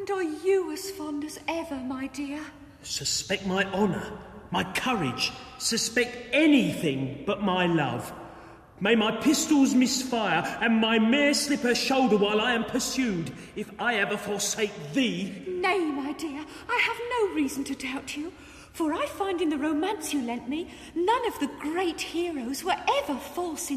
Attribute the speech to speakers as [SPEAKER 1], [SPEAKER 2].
[SPEAKER 1] And are you as fond as ever, my dear?
[SPEAKER 2] Suspect my honour, my courage, suspect anything but my love. May my pistols misfire and my mare slip her shoulder while I am pursued, if I ever forsake thee.
[SPEAKER 1] Nay, my dear, I have no reason to doubt you, for I find in the romance you lent me none of the great heroes were ever false in